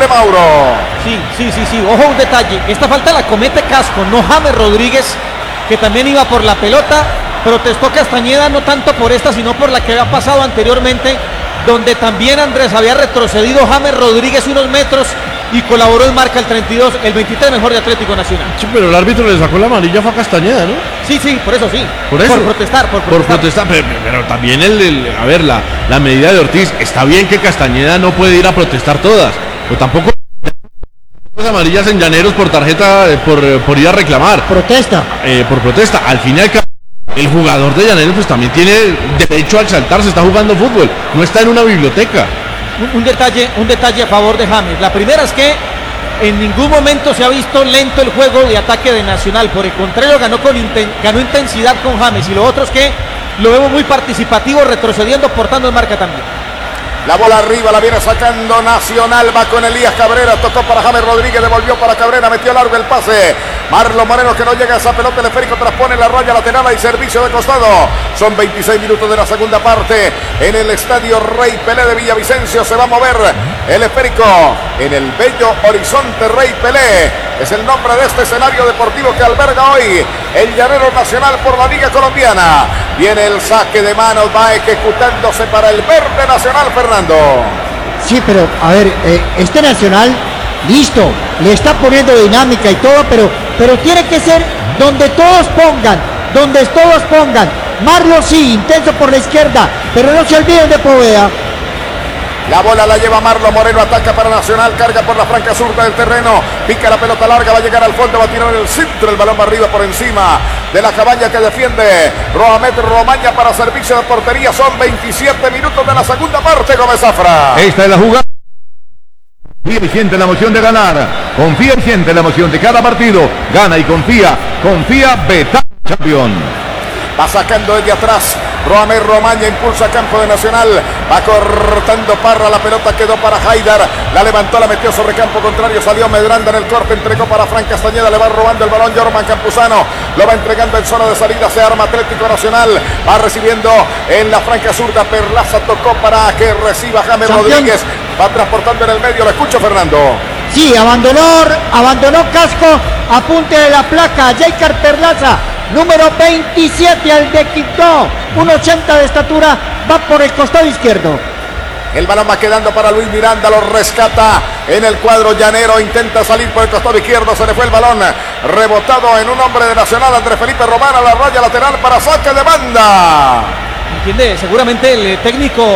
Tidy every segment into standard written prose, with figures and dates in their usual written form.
de Mauro. Sí. Ojo, un detalle. Esta falta la comete Casco, no James Rodríguez, que también iba por la pelota. Protestó Castañeda no tanto por esta, sino por la que había pasado anteriormente, donde también Andrés había retrocedido James Rodríguez unos metros y colaboró en marca el 23 mejor de Atlético Nacional. Sí, pero el árbitro le sacó la amarilla fue a Castañeda, ¿no? Sí, por eso sí. Por eso. Por protestar. Pero también a ver, la medida de Ortiz, está bien que Castañeda no puede ir a protestar todas, pero tampoco amarillas en Llaneros por tarjeta, por ir a reclamar. Protesta. Por protesta. Al final el jugador de Llaneros pues también tiene derecho a exaltarse, está jugando fútbol, no está en una biblioteca. Un detalle a favor de James. La primera es que en ningún momento se ha visto lento el juego de ataque de Nacional. Por el contrario, ganó intensidad con James. Y lo otro es que lo vemos muy participativo, retrocediendo, portando en marca también. La bola arriba, la viene sacando Nacional, va con Elías Cabrera, tocó para James Rodríguez, devolvió para Cabrera, metió largo el pase. Marlon Moreno que no llega a esa pelota, el esférico transpone la raya lateral y servicio de costado. Son 26 minutos de la segunda parte en el estadio Rey Pelé de Villavicencio. Se va a mover el esférico en el bello horizonte Rey Pelé. Es el nombre de este escenario deportivo que alberga hoy el Llanero Nacional por la Liga Colombiana. Viene el saque de manos, va ejecutándose para el verde Nacional, Fernando. Sí, pero a ver, este Nacional, listo, le está poniendo dinámica y todo, pero tiene que ser donde todos pongan. Marlo sí, intenso por la izquierda, pero no se olviden de Poveda. La bola la lleva Marlon Moreno, ataca para Nacional, carga por la franca zurda del terreno, pica la pelota larga, va a llegar al fondo, va a tirar en el centro, el balón va arriba por encima de la cabaña que defiende Rohamed Romaña para servicio de portería. Son 27 minutos de la segunda parte, Gómez Zafra. Esta es la jugada. Confía y siente la emoción de ganar, confía y siente la emoción de cada partido, gana y confía Betano Champion. Va sacando desde atrás Rohamed Romaña, impulsa a campo de Nacional, va cortando Parra, la pelota quedó para Haidar, la levantó, la metió sobre campo contrario, salió Medranda en el corte, entregó para Fran Castañeda, le va robando el balón Jorman Campuzano, lo va entregando en zona de salida, se arma Atlético Nacional, va recibiendo en la franca zurda, Perlaza tocó para que reciba James Rodríguez, va transportando en el medio, lo escucho, Fernando. Sí, abandonó Casco, apunte de la placa, Jaicar Perlaza, número 27 al de Quito, 1.80 de estatura, va por el costado izquierdo. El balón va quedando para Luis Miranda, lo rescata en el cuadro llanero, intenta salir por el costado izquierdo, se le fue el balón, rebotado en un hombre de Nacional, Andrés Felipe Román a la raya lateral para saque de banda. Entiende, seguramente el técnico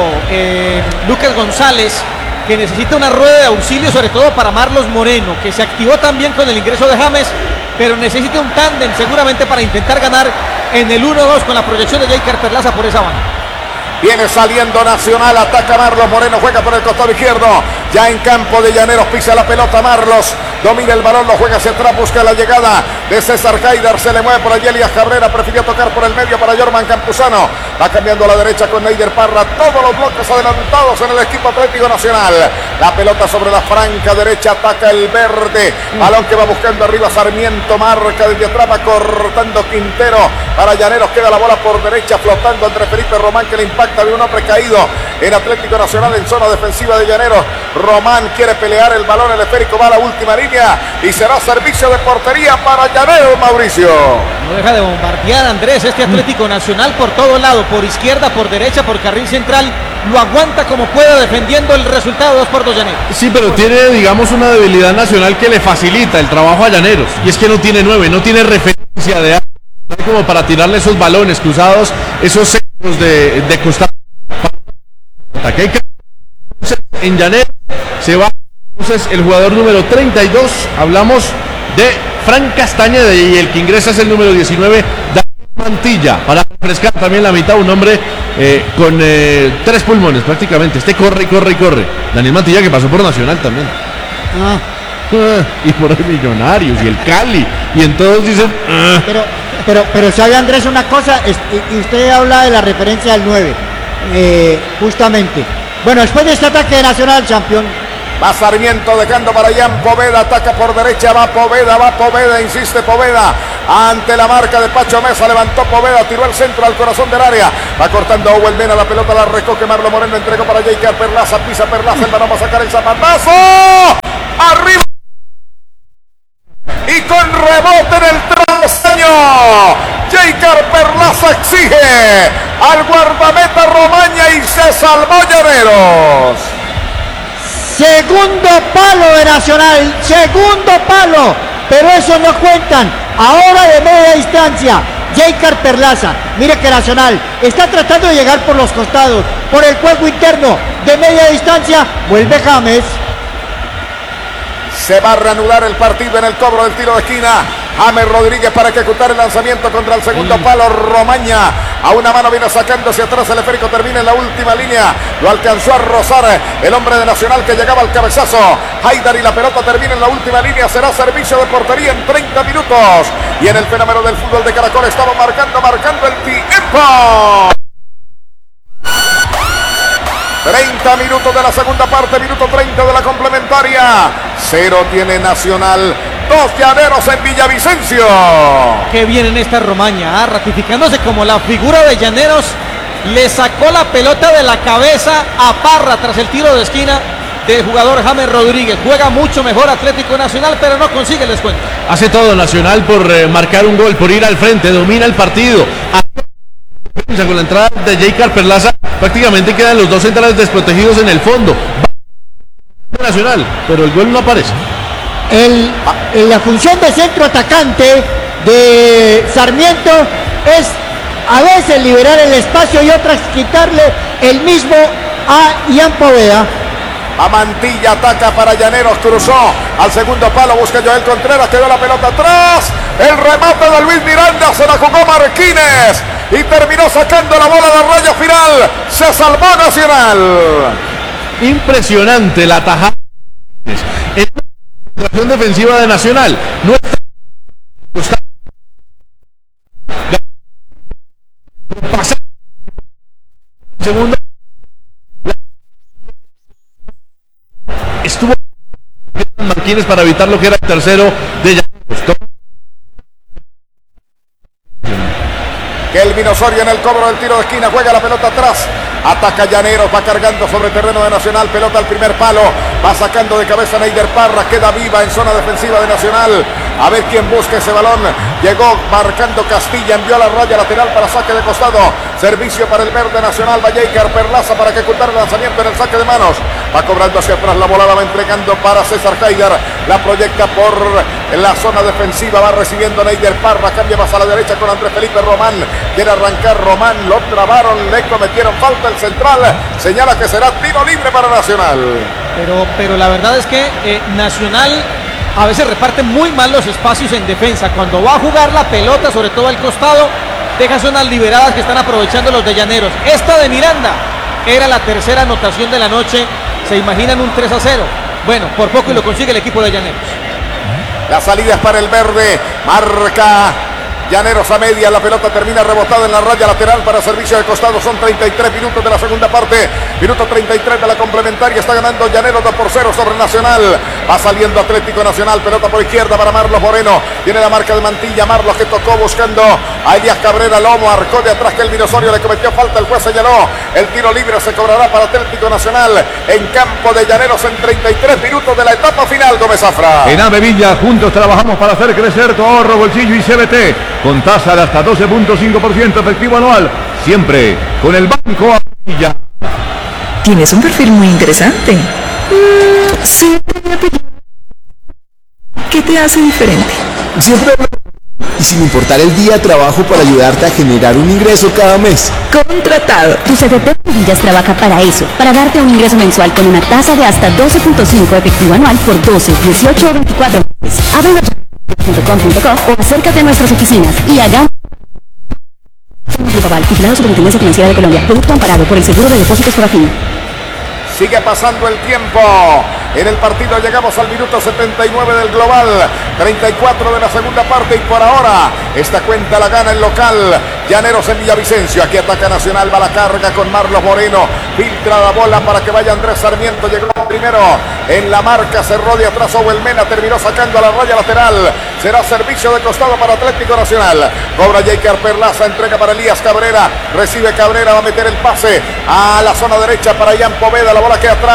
Lucas González, que necesita una rueda de auxilio, sobre todo para Marlos Moreno, que se activó también con el ingreso de James, pero necesita un tándem seguramente para intentar ganar en el 1-2 con la proyección de Jaicar Perlaza por esa banda. Viene saliendo Nacional, ataca Marlos Moreno, juega por el costado izquierdo, ya en campo de Llaneros, pisa la pelota Marlos, domina el balón, lo juega hacia atrás, busca la llegada de César Haidar, se le mueve por allí Elías Cabrera, prefirió tocar por el medio para Jorman Campuzano, va cambiando a la derecha con Neider Parra, todos los bloques adelantados en el equipo Atlético Nacional, la pelota sobre la franca derecha, ataca el verde, balón que va buscando arriba Sarmiento, marca desde atrás, va cortando Quintero, para Llaneros queda la bola por derecha, flotando Andrés Felipe Román, que le impacta de un hombre caído en Atlético Nacional en zona defensiva de Llaneros. Román quiere pelear el balón, el esférico va a la última línea y será servicio de portería para Llaneros, Mauricio. No deja de bombardear Andrés este Atlético Nacional por todo lado, por izquierda, por derecha, por carril central, lo aguanta como pueda defendiendo el resultado 2-2 Llaneros. Sí, pero tiene, digamos, una debilidad Nacional que le facilita el trabajo a Llaneros, y es que no tiene 9, no tiene referencia de algo como para tirarle esos balones cruzados, esos centros de costado. En Llaneros se va entonces el jugador número 32, hablamos de Fran Castañeda, y el que ingresa es el número 19, Daniel Mantilla, para refrescar también la mitad, un hombre con 3 pulmones prácticamente, corre. Daniel Mantilla, que pasó por Nacional también. Y por el Millonarios y el Cali, y en todos dicen pero sabe Andrés una cosa, y usted habla de la referencia al 9, justamente. Bueno, después de este ataque de Nacional, campeón, va Sarmiento dejando para Jan Poveda, ataca por derecha, va Poveda, insiste Poveda, ante la marca de Pacho Mesa, levantó Poveda, tiró el centro al corazón del área, va cortando a Owen Mena, la pelota la recoge Marlon Moreno, entregó para Jaicar Perlaza, pisa Perlaza, el balón va a sacar el zapatazo, Jeicar Perlaza exige al guardameta Romaña y se salvó Llaneros. Segundo palo de Nacional, segundo palo, pero eso no cuentan. Ahora de media distancia, Jeicar Perlaza. Mire que Nacional está tratando de llegar por los costados, por el juego interno. De media distancia, vuelve James. Se va a reanudar el partido en el cobro del tiro de esquina. James Rodríguez para ejecutar el lanzamiento contra el segundo palo. Romaña a una mano viene sacando hacia atrás. El esférico termina en la última línea. Lo alcanzó a rozar el hombre de Nacional que llegaba al cabezazo. Haidar, y la pelota termina en la última línea. Será servicio de portería en 30 minutos. Y en el fenómeno del fútbol de Caracol estamos marcando el tiempo. 30 minutos de la segunda parte, minuto 30 de la complementaria. 0 tiene Nacional, 2 Llaneros en Villavicencio. Qué bien en esta Romaña, ratificándose como la figura de Llaneros. Le sacó la pelota de la cabeza a Parra tras el tiro de esquina del jugador James Rodríguez. Juega mucho mejor Atlético Nacional, pero no consigue el descuento. Hace todo Nacional por marcar un gol, por ir al frente, domina el partido. Con la entrada de Jeicar Perlaza prácticamente quedan los dos centrales desprotegidos en el fondo. Nacional, pero el gol no aparece. La función de centro atacante de Sarmiento es a veces liberar el espacio y otras quitarle el mismo a Ian Poveda. A Mantilla, ataca para Llaneros, cruzó al segundo palo, busca Joel Contreras, quedó la pelota atrás, el remate de Luis Miranda, se la jugó Marquines y terminó sacando la bola de raya final, se salvó Nacional. Impresionante la tajada en la situación defensiva de Nacional. No está segundo. Estuvo Marquines para evitar lo que era el tercero de Llaneros. Kelvin Osorio en el cobro del tiro de esquina, juega la pelota atrás, ataca Llaneros, va cargando sobre terreno de Nacional, pelota al primer palo, va sacando de cabeza Neider Parra, queda viva en zona defensiva de Nacional, a ver quién busca ese balón, llegó marcando Castilla, envió a la raya lateral para saque de costado, servicio para el verde Nacional, va Jeicar Perlaza para ejecutar el lanzamiento en el saque de manos, va cobrando hacia atrás la bola, la va entregando para César Haidar, la proyecta por la zona defensiva, va recibiendo Neider Parra, cambia más a la derecha con Andrés Felipe Román, quiere arrancar Román, lo trabaron, le cometieron falta el central, señala que será tiro libre para Nacional. Pero la verdad es que Nacional a veces reparte muy mal los espacios en defensa. Cuando va a jugar la pelota, sobre todo al costado, deja zonas liberadas que están aprovechando los de Llaneros. Esta de Miranda era la tercera anotación de la noche. ¿Se imaginan un 3-0? Bueno, por poco y lo consigue el equipo de Llaneros. La salida es para el verde, marca Llaneros a media, la pelota termina rebotada en la raya lateral para servicio de costado, son 33 minutos de la segunda parte, minuto 33 de la complementaria, está ganando Llaneros 2-0 sobre Nacional, va saliendo Atlético Nacional, pelota por izquierda para Marlos Moreno, tiene la marca de Mantilla, Marlos que tocó buscando a Elías Cabrera, Lomo, arcó de atrás que el Osorio le cometió falta, el juez señaló, el tiro libre se cobrará para Atlético Nacional en campo de Llaneros en 33 minutos de la etapa final, Gómez Zafra. En Avevilla, juntos trabajamos para hacer crecer tu ahorro, bolsillo y CBT. Con tasa de hasta 12.5% efectivo anual. Siempre con el Banco Avevilla. Tienes un perfil muy interesante. Sí. ¿Qué te hace diferente? Siempre y sin importar el día, trabajo para ayudarte a generar un ingreso cada mes. Contratado. Tu CDT Villas trabaja para eso, para darte un ingreso mensual con una tasa de hasta 12.5 efectivo anual por 12, 18 o 24 meses. o acércate a nuestras oficinas y hagamos Global, vigilado Superintendencia Financiera de Colombia, producto amparado por el Seguro de Depósitos Forafin. Sigue pasando el tiempo. En el partido llegamos al minuto 79 del global, 34 de la segunda parte y por ahora esta cuenta la gana el local Llaneros en Villavicencio. Aquí ataca Nacional, va la carga con Marlos Moreno, filtra la bola para que vaya Andrés Sarmiento, llegó primero en la marca, cerró de atrás Owen Mena, terminó sacando a la raya lateral, será servicio de costado para Atlético Nacional, cobra Jeicar Perlaza, entrega para Elías Cabrera, recibe Cabrera, va a meter el pase a la zona derecha para Ian Poveda, la bola queda atrás,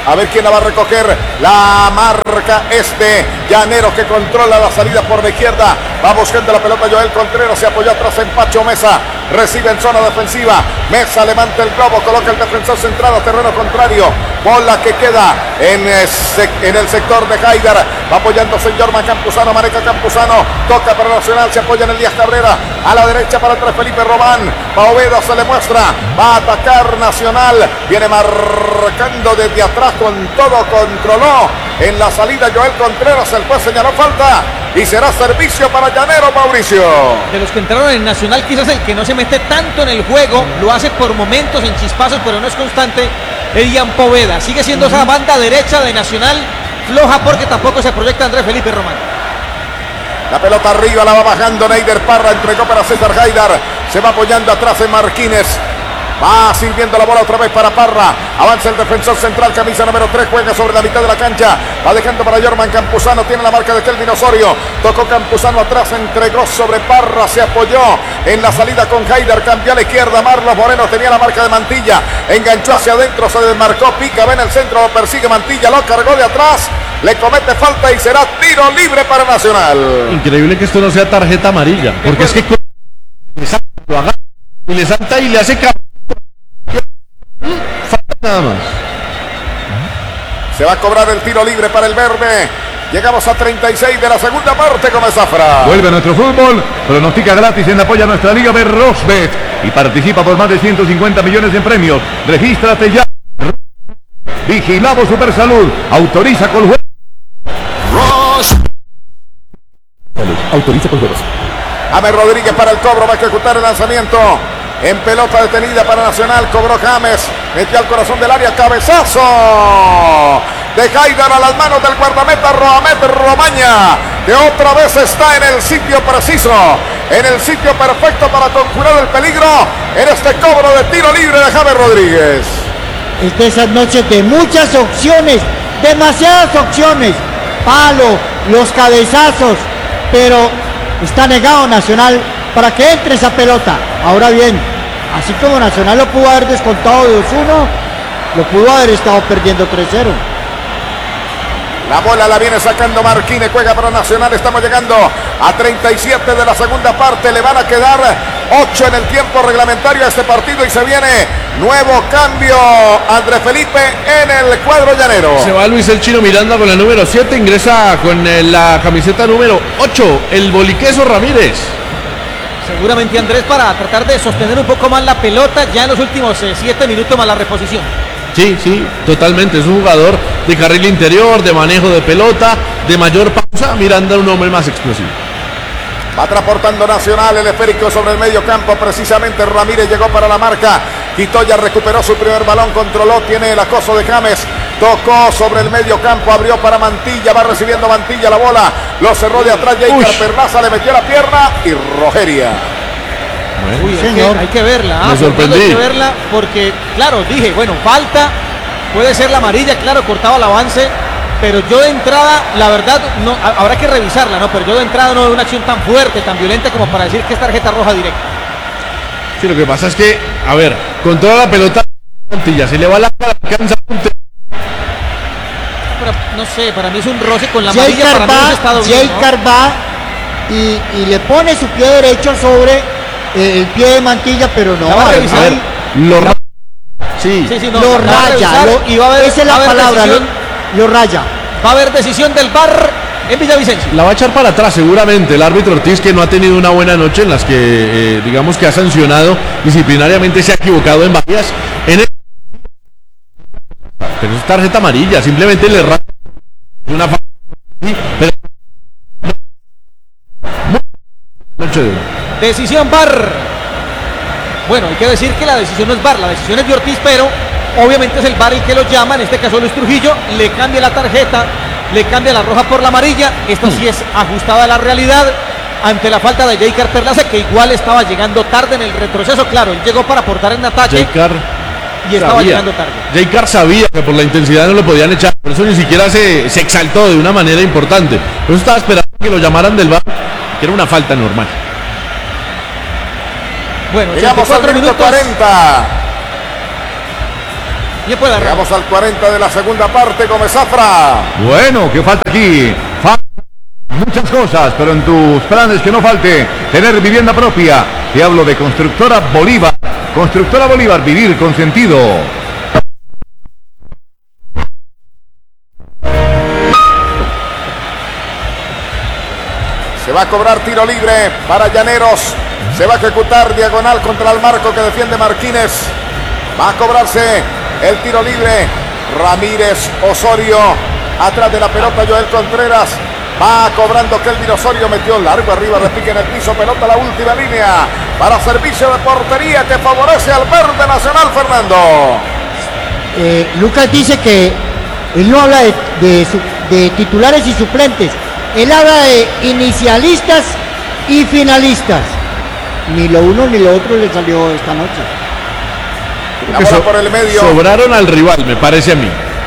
A ver quién la va a recoger. La marca Llaneros, que controla la salida por la izquierda. Va buscando la pelota Joel Contreras. Se apoyó atrás en Pacho Mesa. Recibe en zona defensiva. Mesa levanta el globo. Coloca el defensor centrado a terreno contrario. Bola que queda en el sector de Haider. Va apoyando Jorman Campuzano. Maneca Campuzano. Toca para Nacional. Se apoya en Elías Cabrera. A la derecha para Andrés Felipe Román. Baoveda se le muestra. Va a atacar Nacional. Viene marcando desde atrás con todo. Controló en la salida Joel Contreras. El juez señaló falta y será servicio para Llanero, Mauricio. De los que entraron en Nacional, quizás el que no se mete tanto en el juego, lo hace por momentos en chispazos, pero no es constante, es Ian Poveda. Sigue siendo esa banda derecha de Nacional floja, porque tampoco se proyecta Andrés Felipe Román. La pelota arriba, la va bajando Neider Parra, entregó para César Haidar. Se va apoyando atrás en Marquínez. Va sirviendo la bola otra vez para Parra. Avanza el defensor central, camisa número 3. Juega sobre la mitad de la cancha. Va dejando para Jorman Campuzano. Tiene la marca de Kelvin Osorio. Tocó Campuzano atrás. Entregó sobre Parra. Se apoyó en la salida con Haider. Cambió a la izquierda. Marlos Moreno tenía la marca de Mantilla. Enganchó hacia adentro. Se desmarcó. Pica. Ve en el centro. Lo persigue Mantilla. Lo cargó de atrás. Le comete falta y será tiro libre para Nacional. Increíble que esto no sea tarjeta amarilla. Porque es que lo agarra y le salta y le hace falta nada más. Se va a cobrar el tiro libre para el verde. Llegamos a 36 de la segunda parte con Zafra. Vuelve a nuestro fútbol. Pronostica gratis en apoyo a nuestra liga de Rosbet y participa por más de 150 millones en premios. Regístrate ya. Vigilado Supersalud. Autoriza con juegos. Autoriza con juegos. James Rodríguez para el cobro. Va a ejecutar el lanzamiento. En pelota detenida para Nacional, cobró James, metió al corazón del área, cabezazo de Haider a las manos del guardameta Roamet Romaña, que otra vez está en el sitio preciso, en el sitio perfecto para conjurar el peligro en este cobro de tiro libre de James Rodríguez. Es de esas noches de muchas opciones, demasiadas opciones, palo, los cabezazos, pero está negado Nacional para que entre esa pelota. Ahora bien, así como Nacional lo pudo haber descontado de 2-1, lo pudo haber estado perdiendo 3-0. La bola la viene sacando Marquínez, juega para Nacional. Estamos llegando a 37 de la segunda parte. Le van a quedar 8 en el tiempo reglamentario a este partido y se viene nuevo cambio. Andrés Felipe en el cuadro llanero. Se va Luis el Chino Miranda con la número 7, ingresa con la camiseta número 8, el Boliqueso Ramírez. Seguramente Andrés para tratar de sostener un poco más la pelota ya en los últimos 7 minutos más la reposición. Sí, totalmente. Es un jugador de carril interior, de manejo de pelota, de mayor pausa. Miranda, un hombre más explosivo. Va transportando Nacional el esférico sobre el medio campo. Precisamente Ramírez llegó para la marca. Quitoya recuperó su primer balón, controló, tiene el acoso de James. Tocó sobre el medio campo, abrió para Mantilla, va recibiendo Mantilla la bola. Lo cerró de atrás, Jaicar Perlaza le metió la pierna y Rogeria. Uy, hay que verla. Me sorprendí. Hay que verla porque, claro, dije, bueno, falta, puede ser la amarilla, claro, cortaba el avance, pero yo de entrada, la verdad, no, habrá que revisarla, ¿no? Pero yo de entrada no veo una acción tan fuerte, tan violenta como para decir que es tarjeta roja directa. Sí, lo que pasa es que, a ver, controla la pelota, Mantilla, se le va la cara, alcanza un no sé, para mí es un roce con la amarilla, para mí no está doble, Jaicar va y le pone su pie derecho sobre el pie de Mantilla, pero no. A ver, lo raya. Lo raya. Esa es la palabra, lo raya. Va a haber decisión del VAR en Villavicencio. La va a echar para atrás seguramente el árbitro Ortiz, que no ha tenido una buena noche, en las que digamos que ha sancionado disciplinariamente, se ha equivocado en varias. Pero es tarjeta amarilla, simplemente le raya una decisión VAR. Bueno, hay que decir que la decisión no es VAR, la decisión es de Ortiz, pero obviamente es el VAR el que lo llama, en este caso Luis Trujillo, le cambia la tarjeta, le cambia la roja por la amarilla. Esto sí es ajustada a la realidad ante la falta de Jaicar Perlaza, que igual estaba llegando tarde en el retroceso. Claro, él llegó para aportar en ataque y estaba llegando tarde. Jaicar sabía que por la intensidad no lo podían echar, por eso ni siquiera se exaltó de una manera importante. Por eso estaba esperando que lo llamaran del VAR, que era una falta normal. Bueno, llegamos al minuto 40. Bien puede dar. Llegamos al 40 de la segunda parte, Gómez Zafra. Bueno, ¿qué falta aquí? Muchas cosas, pero en tus planes que no falte tener vivienda propia. Te hablo de Constructora Bolívar. Constructora Bolívar, vivir con sentido. Se va a cobrar tiro libre para Llaneros. Se va a ejecutar diagonal contra el marco que defiende Marquínez. Va a cobrarse el tiro libre. Ramírez Osorio. Atrás de la pelota Joel Contreras. Va cobrando Kelvin Osorio. Metió largo arriba, repique en el piso. Pelota a la última línea. Para servicio de portería que favorece al verde nacional, Fernando. Lucas dice que él no habla de titulares y suplentes. Él habla de inicialistas y finalistas. Ni lo uno ni lo otro le salió esta noche. La bola por el medio. Sobraron al rival, me parece a mí.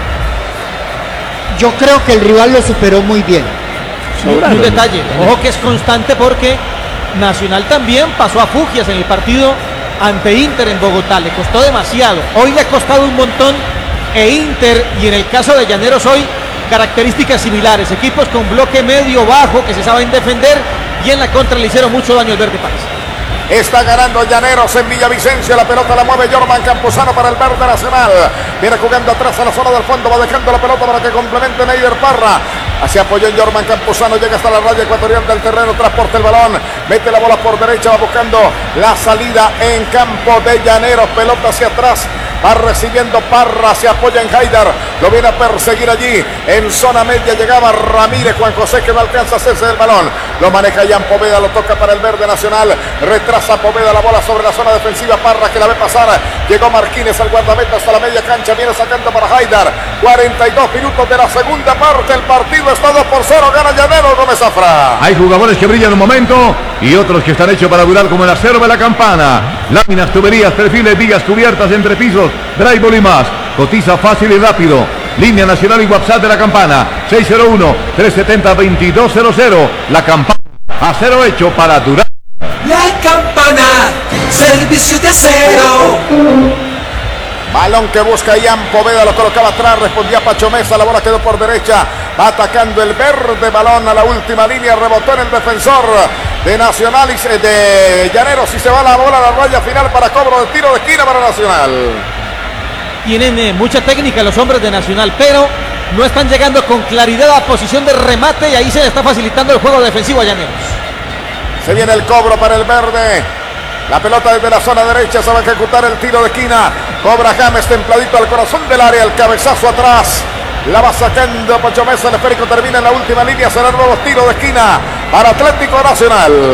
Yo creo que el rival lo superó muy bien. Un detalle, ojo que es constante porque Nacional también pasó a Fugias en el partido ante Inter en Bogotá. Le costó demasiado. Hoy le ha costado un montón. E Inter, y en el caso de Llaneros hoy, características similares. Equipos con bloque medio bajo que se saben defender y en la contra le hicieron mucho daño al Verde París. Está ganando Llaneros en Villavicencio. La pelota la mueve Jorman Campuzano para el verde nacional. Viene jugando atrás a la zona del fondo. Va dejando la pelota para que complemente Neider Parra. Así apoyó en Jorman Campuzano. Llega hasta la raya ecuatorial del terreno. Transporta el balón. Mete la bola por derecha. Va buscando la salida en campo de Llaneros. Pelota hacia atrás. Va recibiendo Parra, se apoya en Haidar, lo viene a perseguir allí, en zona media llegaba Ramírez, Juan José que no alcanza a hacerse del balón, lo maneja Jan Poveda, lo toca para el verde nacional, retrasa Poveda la bola sobre la zona defensiva, Parra que la ve pasar, llegó Marquínez al guardameta hasta la media cancha, viene sacando para Haidar, 42 minutos de la segunda parte, el partido está 2-0, gana Llaneros, Gómez Zafra. Hay jugadores que brillan un momento y otros que están hechos para durar como el acero de la campana. Láminas, tuberías, perfiles, vigas, cubiertas, entrepisos, drywall y más. Cotiza fácil y rápido. Línea nacional y WhatsApp de la campana 601-370-2200. La campana, acero hecho para durar. La campana, servicio de acero. Balón que busca Jan Poveda, lo colocaba atrás, respondía Pacho Mesa, la bola quedó por derecha, va atacando el verde, balón a la última línea, rebotó en el defensor de Nacional y de Llaneros y se va la bola a la raya final para cobro de tiro de esquina para Nacional. Tienen mucha técnica los hombres de Nacional, pero no están llegando con claridad a posición de remate y ahí se le está facilitando el juego defensivo a Llaneros. Se viene el cobro para el verde. La pelota desde la zona derecha, se va a ejecutar el tiro de esquina. Cobra James templadito al corazón del área, el cabezazo atrás. La va sacando Pacho Mesa, el esférico termina en la última línea, será nuevo tiro de esquina para Atlético Nacional.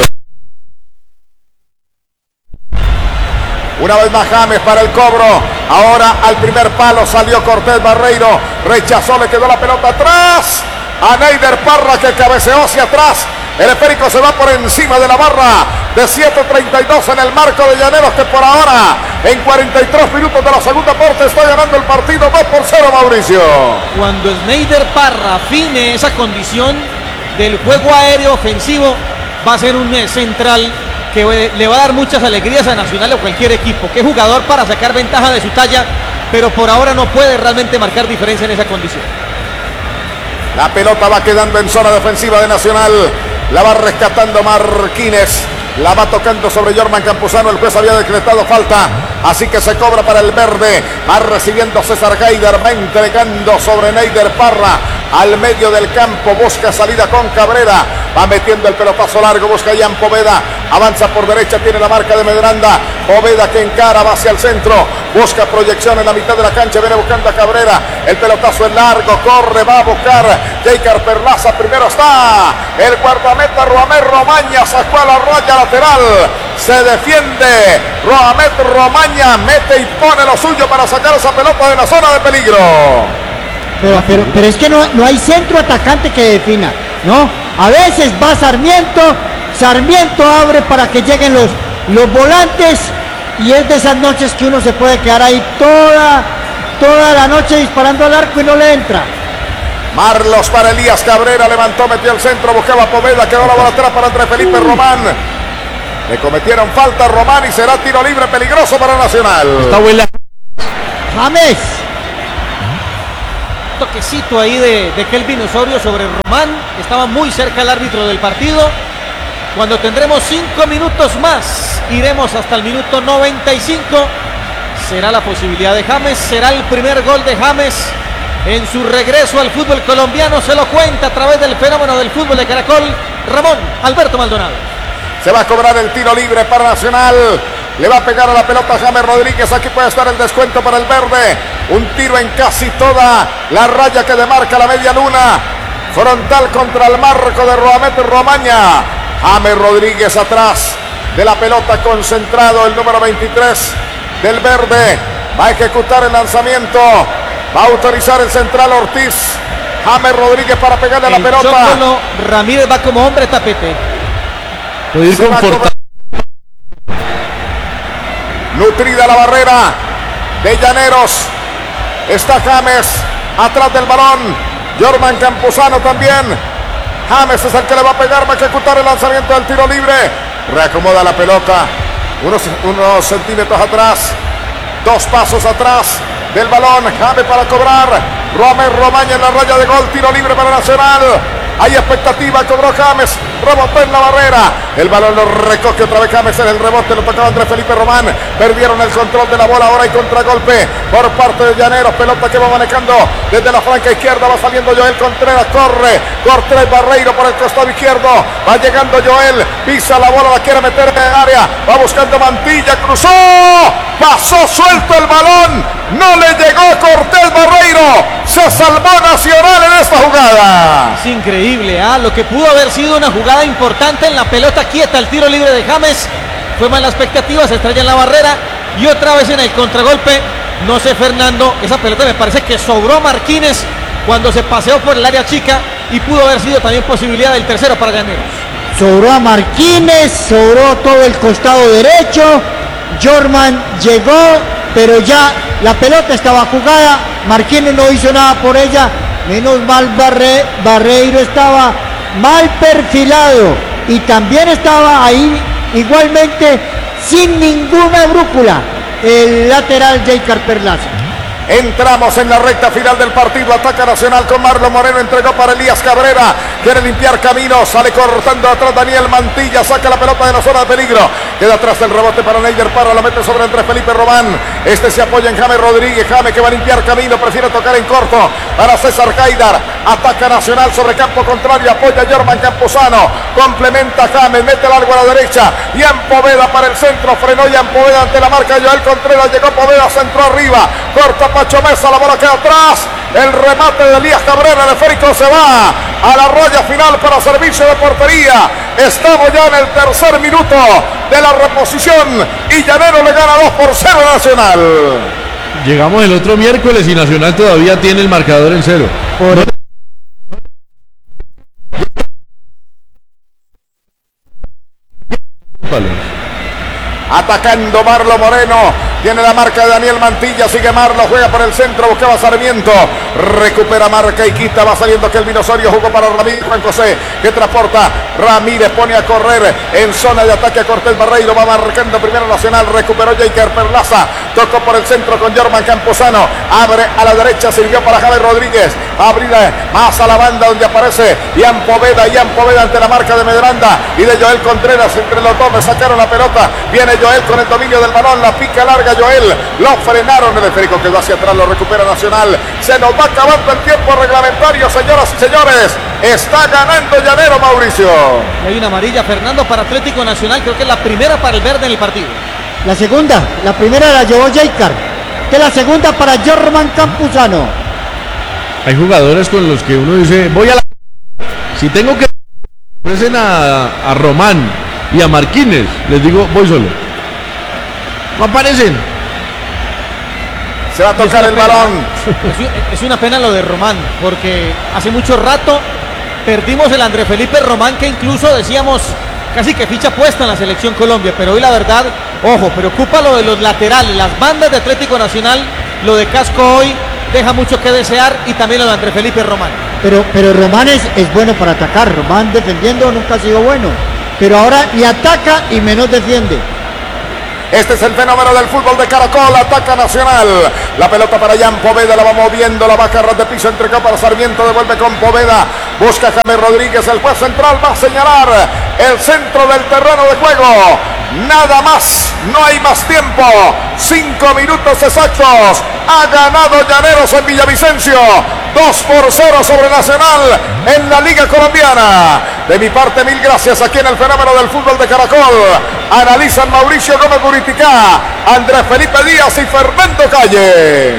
Una vez más James para el cobro. Ahora al primer palo salió Cortés Barreiro. Rechazó, le quedó la pelota atrás. A Neider Parra que cabeceó hacia atrás. El esférico se va por encima de la barra de 7.32 en el marco de Llaneros que por ahora en 43 minutos de la segunda parte está ganando el partido 2-0 Mauricio. Cuando Neider Parra afine esa condición del juego aéreo ofensivo va a ser un central que le va a dar muchas alegrías a Nacional o cualquier equipo. Qué jugador para sacar ventaja de su talla, pero por ahora no puede realmente marcar diferencia en esa condición. La pelota va quedando en zona defensiva de Nacional. La va rescatando Marquínez. La va tocando sobre Jorman Campuzano. El juez había decretado falta. Así que se cobra para el verde. Va recibiendo César Haidar. Va entregando sobre Neider Parra. Al medio del campo. Busca salida con Cabrera. Va metiendo el pelotazo largo. Busca Jan Poveda. Avanza por derecha. Tiene la marca de Medranda. Poveda que encara. Va hacia el centro. Busca proyección en la mitad de la cancha. Viene buscando a Cabrera. El pelotazo es largo. Corre. Va a buscar Jeicar Perlaza. Primero está el guardameta Roamet Romaña. Sacó a la raya lateral. Se defiende Roamet Romaña. Mete y pone lo suyo para sacar esa pelota de la zona de peligro. Pero es que no hay centro atacante que defina, ¿no? A veces va Sarmiento abre para que lleguen los volantes y es de esas noches que uno se puede quedar ahí toda la noche disparando al arco y no le entra. Marlos para Elías Cabrera, levantó, metió el centro, buscaba Poveda, quedó la bola atrás para Andrés Felipe Román. Le cometieron falta a Román y será tiro libre peligroso para Nacional. Está buena. toquecito ahí de Kelvin Osorio sobre Román. Estaba muy cerca el árbitro del partido. Cuando tendremos 5 minutos más, iremos hasta el minuto 95. Será la posibilidad de James, será el primer gol de James en su regreso al fútbol colombiano. Se lo cuenta a través del fenómeno del fútbol de Caracol, Ramón Alberto Maldonado. Se va a cobrar el tiro libre para Nacional. Le va a pegar a la pelota James Rodríguez. Aquí puede estar el descuento para el verde. Un tiro en casi toda la raya que demarca la media luna. Frontal contra el marco de Roamet Romaña. James Rodríguez atrás de la pelota, concentrado el número 23 del verde. Va a ejecutar el lanzamiento. Va a autorizar el central Ortiz. James Rodríguez para pegarle a la pelota. Chocolo Ramírez va como hombre tapete. Puede ir confortable. Nutrida la barrera de Llaneros. Está James atrás del balón. Jorman Campuzano también. James es el que le va a pegar. Va a ejecutar el lanzamiento del tiro libre. Reacomoda la pelota. Unos centímetros atrás. 2 pasos atrás del balón. James para cobrar. Roamet Romaña en la raya de gol. Tiro libre para Nacional. Hay expectativa, cobró James, rebotó en la barrera, el balón lo recoge otra vez James en el rebote, lo tocaba Andrés Felipe Román, perdieron el control de la bola, ahora hay contragolpe por parte de Llaneros, pelota que va manejando desde la franca izquierda, va saliendo Joel Contreras, corre Cortés Barreiro por el costado izquierdo, va llegando Joel, pisa la bola, la quiere meter en el área, va buscando Mantilla, cruzó, pasó suelto el balón, no le llegó Cortés Barreiro, se salvó Nacional en esta jugada. Es increíble, lo que pudo haber sido una jugada importante en la pelota quieta, el tiro libre de James, fue mal la expectativa, se estrella en la barrera y otra vez en el contragolpe, no sé Fernando, esa pelota me parece que sobró Marquines cuando se paseó por el área chica y pudo haber sido también posibilidad del tercero para Llaneros. Sobró a Marquines, sobró todo el costado derecho, Jorman llegó, pero ya la pelota estaba jugada, Marquines no hizo nada por ella, menos mal Barreiro estaba mal perfilado y también estaba ahí igualmente sin ninguna brújula el lateral Jaycar Perlaza. Entramos en la recta final del partido. Ataca Nacional con Marlon Moreno. Entregó para Elías Cabrera. Quiere limpiar camino. Sale cortando atrás Daniel Mantilla. Saca la pelota de la zona de peligro. Queda atrás el rebote para Neider Parra. La mete sobre Andrés Felipe Román. Este se apoya en James Rodríguez. James que va a limpiar camino. Prefiere tocar en corto para César Gaidar. Ataca Nacional sobre campo contrario. Apoya Jorman Campuzano. Complementa James. Mete largo a la derecha. Ian Poveda para el centro. Frenó Ian Poveda ante la marca de Joel Contreras. Llegó Poveda. Centro arriba. Corta Pacho Mesa, la bola queda atrás, el remate de Elías Cabrera, el esférico se va a la raya final para servicio de portería. Estamos ya en el tercer minuto de la reposición y Llanero le gana 2-0 a Nacional. Llegamos el otro miércoles y Nacional todavía tiene el marcador en 0. Atacando Marlo Moreno. Tiene la marca de Daniel Mantilla. Sigue Marlo. Juega por el centro. Buscaba Sarmiento. Recupera marca y quita. Va saliendo Kelvin Osorio. Jugó para Ramírez Juan José. Que transporta. Ramírez pone a correr en zona de ataque a Cortés Barreiro. Va marcando primero Nacional. Recuperó Jaycar Perlaza. Tocó por el centro con Jorman Campuzano. Abre a la derecha. Sirvió para Javier Rodríguez. Abrir más a la banda donde aparece Ian Poveda. Ian Poveda ante la marca de Medranda y de Joel Contreras. Entre los dos le sacaron la pelota. Viene Joel con el dominio del balón. La pica larga Joel. Lo frenaron. El esférico quedó hacia atrás. Lo recupera Nacional. Se nos va acabando el tiempo reglamentario, señoras y señores. Está ganando Llanero, Mauricio. Hay una amarilla, Fernando, para Atlético Nacional. Creo que es la primera para el verde en el partido. La segunda. La primera la llevó Jaycar. Que la segunda para Jorman Campuzano. Hay jugadores con los que uno dice, voy a la... Si tengo que... ofrecen a Román y a Marquines, les digo, voy solo. No aparecen. Se va a tocar el balón. Es una pena lo de Román, porque hace mucho rato perdimos el Andrés Felipe Román, que incluso decíamos casi que ficha puesta en la selección Colombia, pero hoy la verdad, ojo, preocupa lo de los laterales, las bandas de Atlético Nacional, lo de Casco hoy deja mucho que desear y también lo de Andrés Felipe Román. Pero Román es bueno para atacar. Román defendiendo nunca ha sido bueno, pero ahora ni ataca y menos defiende. Este es el fenómeno del fútbol de Caracol. Ataca Nacional. La pelota para Jan Poveda. La va moviendo. La va a carrar de piso. Entregó para Sarmiento. Devuelve con Poveda. Busca a James Rodríguez. El juez central va a señalar el centro del terreno de juego. Nada más. No hay más tiempo. 5 minutos exactos. Ha ganado Llaneros en Villavicencio. 2-0 sobre Nacional en la Liga Colombiana. De mi parte, mil gracias aquí en el fenómeno del fútbol de Caracol. Analizan Mauricio Gómez Buriticá, Andrés Felipe Díaz y Fernando Calle.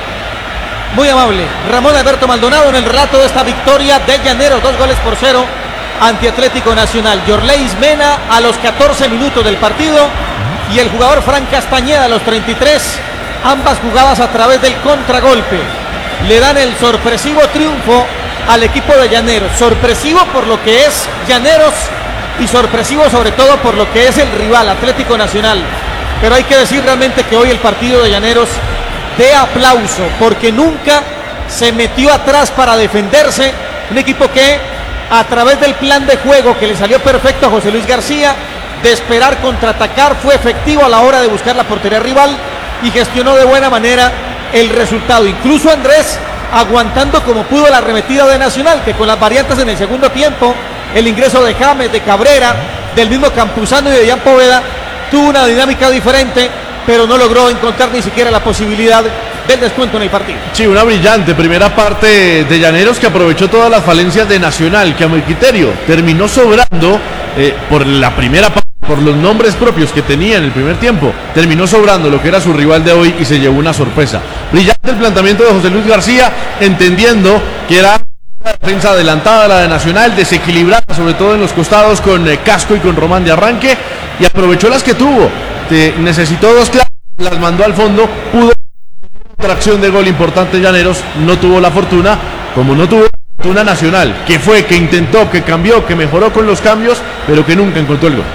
Muy amable. Ramón Alberto Maldonado en el relato de esta victoria de Llaneros, 2-0 ante Atlético Nacional. Yorleis Mena a los 14 minutos del partido y el jugador Fran Castañeda a los 33. Ambas jugadas a través del contragolpe le dan el sorpresivo triunfo al equipo de Llaneros. Sorpresivo por lo que es Llaneros y sorpresivo sobre todo por lo que es el rival, Atlético Nacional. Pero hay que decir realmente que hoy el partido de Llaneros de aplauso, porque nunca se metió atrás para defenderse. Un equipo que a través del plan de juego que le salió perfecto a José Luis García, de esperar contraatacar, fue efectivo a la hora de buscar la portería rival y gestionó de buena manera el resultado. Incluso Andrés aguantando como pudo la arremetida de Nacional, que con las variantes en el segundo tiempo, el ingreso de James, de Cabrera, del mismo Campuzano y de Jan Poveda, tuvo una dinámica diferente, pero no logró encontrar ni siquiera la posibilidad del descuento en el partido. Sí, una brillante primera parte de Llaneros que aprovechó todas las falencias de Nacional, que a mi criterio terminó sobrando por la primera parte, por los nombres propios que tenía en el primer tiempo, terminó sobrando lo que era su rival de hoy y se llevó una sorpresa. Brillante el planteamiento de José Luis García, entendiendo que era una defensa adelantada la de Nacional, desequilibrada sobre todo en los costados con Casco y con Román de arranque, y aprovechó las que tuvo. Necesitó dos claves, las mandó al fondo, pudo otra acción de gol importante Llaneros, no tuvo la fortuna, como no tuvo la fortuna Nacional, que fue, que intentó, que cambió, que mejoró con los cambios, pero que nunca encontró el gol.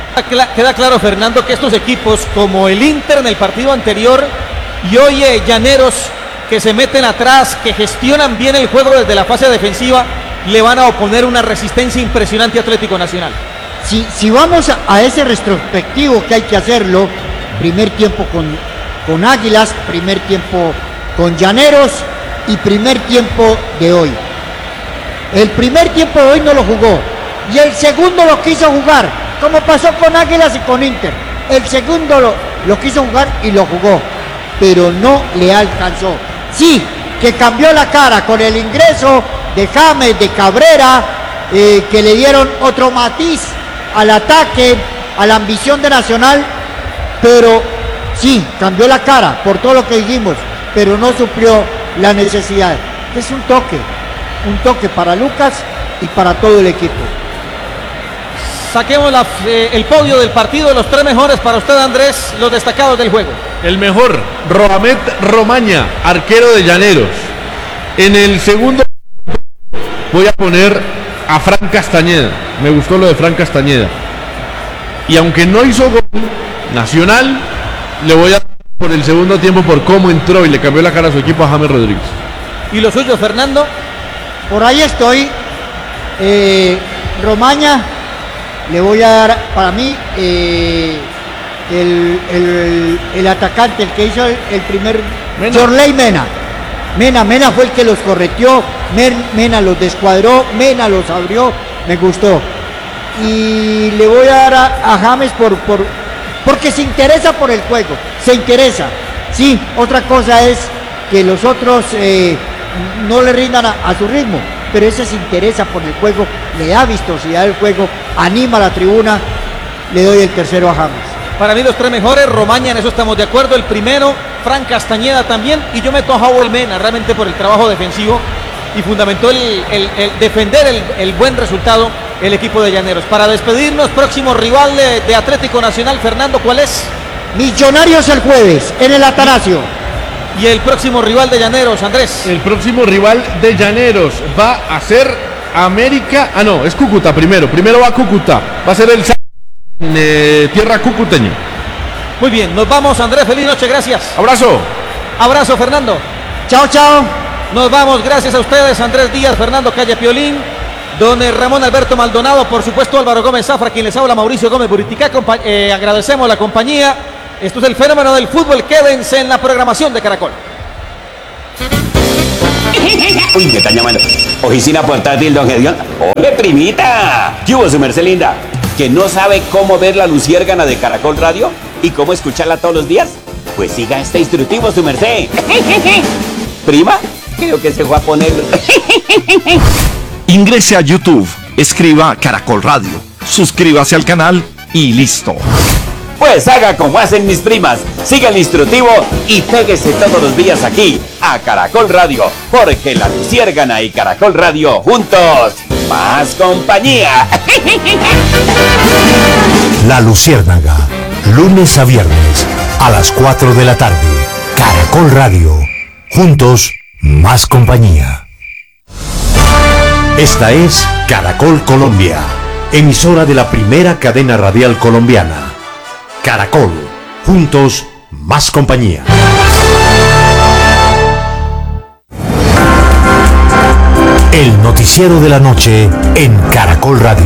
Queda claro, Fernando, que estos equipos, como el Inter en el partido anterior y hoy Llaneros, que se meten atrás, que gestionan bien el juego desde la fase defensiva, le van a oponer una resistencia impresionante a Atlético Nacional. Si vamos a ese retrospectivo que hay que hacerlo, primer tiempo con Águilas, primer tiempo con Llaneros y primer tiempo de hoy. El primer tiempo de hoy no lo jugó y el segundo lo quiso jugar, como pasó con Águilas y con Inter. El segundo lo quiso jugar y lo jugó, pero no le alcanzó. Sí, que cambió la cara con el ingreso de James, de Cabrera, que le dieron otro matiz al ataque, a la ambición de Nacional, pero sí, cambió la cara por todo lo que dijimos, pero no suplió la necesidad. Es un toque para Lucas y para todo el equipo. Saquemos el podio del partido, los tres mejores para usted, Andrés, los destacados del juego. El mejor, Rohamed Romaña, arquero de Llaneros. En el segundo voy a poner a Fran Castañeda. Me gustó lo de Fran Castañeda. Y aunque no hizo gol, Nacional, le voy a dar por el segundo tiempo por cómo entró y le cambió la cara a su equipo a James Rodríguez. ¿Y lo suyo, Fernando? Por ahí estoy. Romaña, le voy a dar para mí el atacante, el que hizo el primer, Yorley Mena. Mena fue el que los correteó, Mena los descuadró, Mena los abrió, me gustó. Y le voy a dar a James porque se interesa por el juego, se interesa. Sí, otra cosa es que los otros no le rindan a su ritmo, pero ese se interesa por el juego, le da vistosidad al juego, anima a la tribuna. Le doy el tercero a James. Para mí los tres mejores, Romaña, en eso estamos de acuerdo. El primero, Fran Castañeda también, y yo meto a Howell Mena realmente por el trabajo defensivo y fundamentó el defender el buen resultado el equipo de Llaneros. Para despedirnos, próximo rival de Atlético Nacional, Fernando, ¿cuál es? Millonarios el jueves en el Atanasio. Y el próximo rival de Llaneros, Andrés. El próximo rival de Llaneros va a ser América. Ah, no, es Cúcuta primero. Primero va Cúcuta. Va a ser el tierra cucuteño. Muy bien, nos vamos, Andrés. Feliz noche, gracias. Abrazo. Abrazo, Fernando. Chao, chao. Nos vamos, gracias a ustedes, Andrés Díaz, Fernando Calle Piolín, don Ramón Alberto Maldonado, por supuesto Álvaro Gómez Zafra, quien les habla, Mauricio Gómez Buriticá. Agradecemos la compañía. Esto es el fenómeno del fútbol. Quédense en la programación de Caracol. Uy, me están llamando. Oficina portátil, don Gedeón. ¡Ole, primita! ¿Qué hubo, su merced linda? ¿Que no sabe cómo ver la luciérgana de Caracol Radio? ¿Y cómo escucharla todos los días? Pues siga este instructivo, su merced. ¿Prima? Creo que se fue a poner... Ingrese a YouTube, escriba Caracol Radio, suscríbase al canal y listo. Pues haga como hacen mis primas, siga el instructivo y péguese todos los días aquí, a Caracol Radio, porque la luciérgana y Caracol Radio juntos, más compañía. La Luciérnaga, lunes a viernes, a las 4 de la tarde. Caracol Radio, juntos, más compañía. Esta es Caracol Colombia, emisora de la primera cadena radial colombiana. Caracol, juntos, más compañía. El noticiero de la noche en Caracol Radio.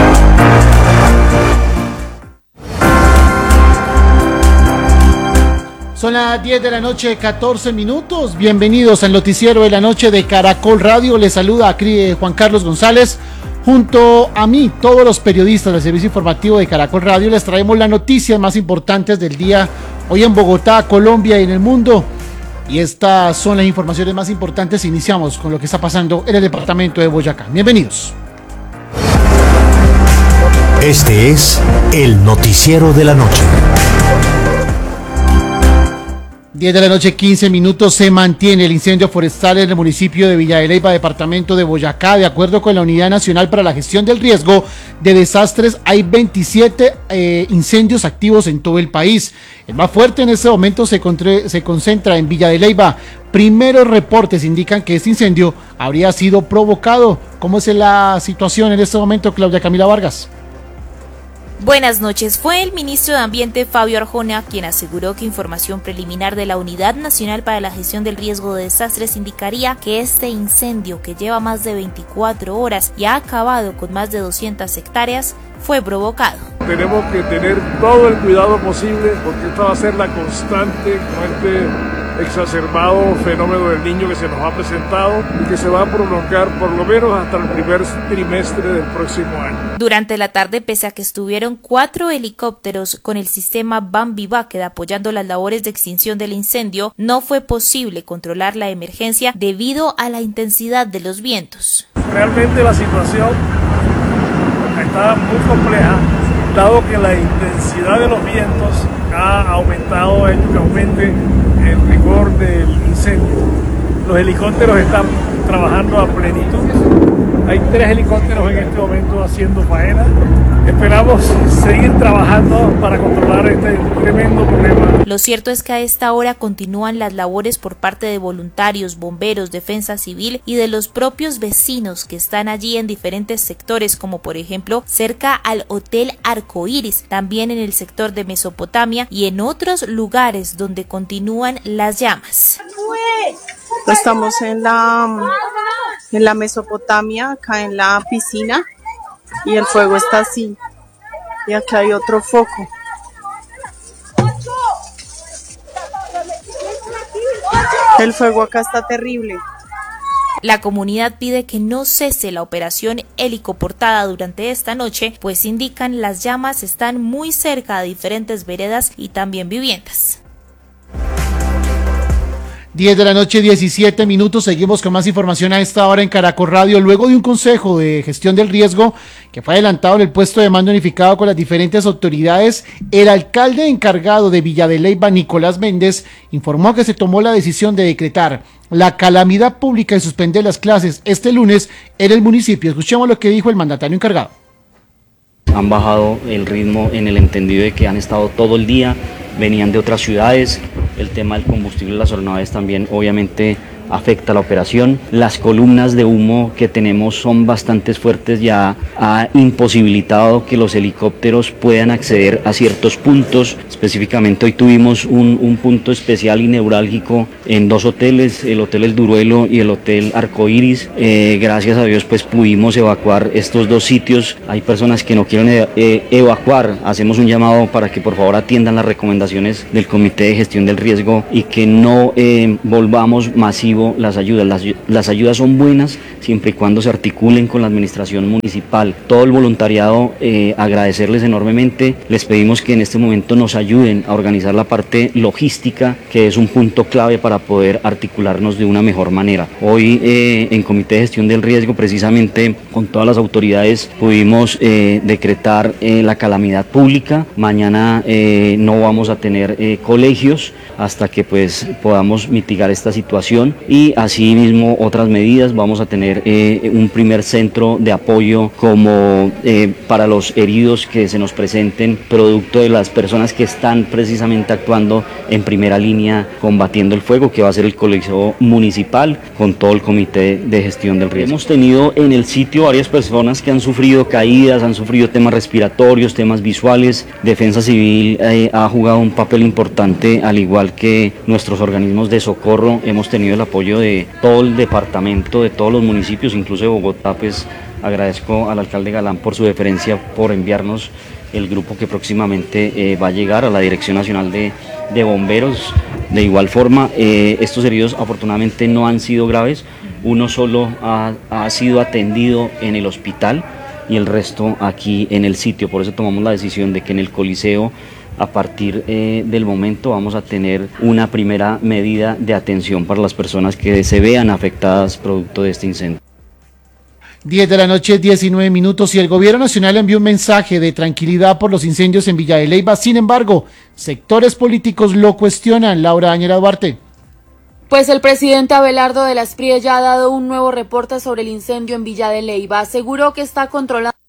Son las 10 de la noche, 14 minutos. Bienvenidos al noticiero de la noche de Caracol Radio. Les saluda Juan Carlos González. Junto a mí, todos los periodistas del servicio informativo de Caracol Radio, les traemos las noticias más importantes del día hoy en Bogotá, Colombia y en el mundo. Y estas son las informaciones más importantes. Iniciamos con lo que está pasando en el departamento de Boyacá. Bienvenidos. Este es el noticiero de la noche. 10 de la noche, 15 minutos. Se mantiene el incendio forestal en el municipio de Villa de Leyva, departamento de Boyacá. De acuerdo con la Unidad Nacional para la Gestión del Riesgo de Desastres, hay 27 incendios activos en todo el país. El más fuerte en este momento se concentra en Villa de Leyva. Primeros reportes indican que este incendio habría sido provocado. ¿Cómo es la situación en este momento, Claudia Camila Vargas? Buenas noches. Fue el ministro de Ambiente, Fabio Arjona, quien aseguró que información preliminar de la Unidad Nacional para la Gestión del Riesgo de Desastres indicaría que este incendio, que lleva más de 24 horas y ha acabado con más de 200 hectáreas, fue provocado. Tenemos que tener todo el cuidado posible porque esta va a ser la constante con este exacerbado fenómeno del Niño que se nos ha presentado y que se va a prolongar por lo menos hasta el primer trimestre del próximo año. Durante la tarde, pese a que estuvieron 4 helicópteros con el sistema Bambi-Báqueda apoyando las labores de extinción del incendio, no fue posible controlar la emergencia debido a la intensidad de los vientos. Realmente la situación está muy compleja, dado que la intensidad de los vientos ha aumentado, ha hecho que aumente el rigor del incendio. Los helicópteros están trabajando a plenitud. Hay 3 helicópteros en este momento haciendo faena. Esperamos seguir trabajando para controlar este tremendo problema. Lo cierto es que a esta hora continúan las labores por parte de voluntarios, bomberos, defensa civil y de los propios vecinos que están allí en diferentes sectores, como por ejemplo cerca al Hotel Arcoíris, también en el sector de Mesopotamia y en otros lugares donde continúan las llamas. Estamos en la Mesopotamia, acá en la piscina, y el fuego está así, y acá hay otro foco. El fuego acá está terrible. La comunidad pide que no cese la operación helicoportada durante esta noche, pues indican las llamas están muy cerca de diferentes veredas y también viviendas. 10 de la noche, 17 minutos. Seguimos con más información a esta hora en Caracol Radio. Luego de un consejo de gestión del riesgo que fue adelantado en el puesto de mando unificado con las diferentes autoridades, el alcalde encargado de Villa de Leyva, Nicolás Méndez, informó que se tomó la decisión de decretar la calamidad pública y suspender las clases este lunes en el municipio. Escuchemos lo que dijo el mandatario encargado. Han bajado el ritmo en el entendido de que han estado todo el día, venían de otras ciudades. El tema del combustible, las aeronaves también obviamente afecta la operación. Las columnas de humo que tenemos son bastante fuertes, ya ha imposibilitado que los helicópteros puedan acceder a ciertos puntos. Específicamente hoy tuvimos un punto especial y neurálgico en dos hoteles, el Hotel El Duruelo y el Hotel Arcoíris. Gracias a Dios pues pudimos evacuar estos dos sitios. Hay personas que no quieren evacuar. Hacemos un llamado para que por favor atiendan las recomendaciones del Comité de Gestión del Riesgo y que no volvamos masivo las ayudas. Las ayudas son buenas siempre y cuando se articulen con la administración municipal. Todo el voluntariado, agradecerles enormemente. Les pedimos que en este momento nos ayuden a organizar la parte logística, que es un punto clave para poder articularnos de una mejor manera. Hoy en Comité de Gestión del Riesgo, precisamente con todas las autoridades, pudimos decretar la calamidad pública. Mañana no vamos a tener colegios hasta que pues podamos mitigar esta situación, y asimismo otras medidas. Vamos a tener un primer centro de apoyo como para los heridos que se nos presenten producto de las personas que están precisamente actuando en primera línea combatiendo el fuego, que va a ser el colegio municipal con todo el Comité de Gestión del Riesgo. Hemos tenido en el sitio varias personas que han sufrido caídas, han sufrido temas respiratorios, temas visuales. Defensa Civil ha jugado un papel importante, al igual que nuestros organismos de socorro. Hemos tenido el apoyo de todo el departamento, de todos los municipios, incluso de Bogotá. Pues agradezco al alcalde Galán por su deferencia, por enviarnos el grupo que próximamente va a llegar a la Dirección Nacional de Bomberos. De igual forma, estos heridos afortunadamente no han sido graves. Uno solo ha sido atendido en el hospital y el resto aquí en el sitio. Por eso tomamos la decisión de que en el Coliseo, a partir del momento, vamos a tener una primera medida de atención para las personas que se vean afectadas producto de este incendio. 10 de la noche, 19 minutos, y el gobierno nacional envió un mensaje de tranquilidad por los incendios en Villa de Leyva. Sin embargo, sectores políticos lo cuestionan. Laura Daniela Duarte. Pues el presidente Abelardo de la Espriella ha dado un nuevo reporte sobre el incendio en Villa de Leyva. Aseguró que está controlado